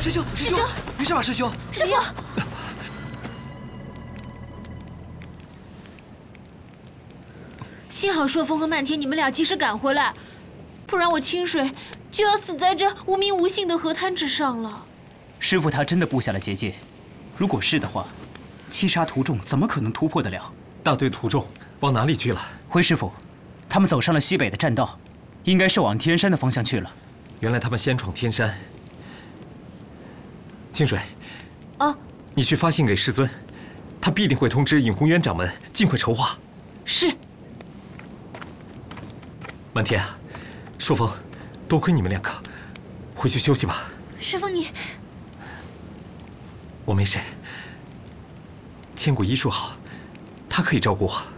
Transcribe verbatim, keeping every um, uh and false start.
师兄，师兄，没事吧，师兄？ 师傅，幸好朔风和漫天你们俩及时赶回来，不然我清水就要死在这无名无姓的河滩之上了。 师傅他真的布下了结界，如果是的话，七杀徒众怎么可能突破得了？ 大队徒众往哪里去了？ 回师傅，他们走上了西北的栈道，应该是往天山的方向去了。 原来他们先闯天山。清水， 啊， 你去发信给师尊，他必定会通知尹宏渊掌门，尽快筹划。 是。 漫天啊，朔风，多亏你们两个，回去休息吧。 师傅你， 我没事。千古医术好，他可以照顾我。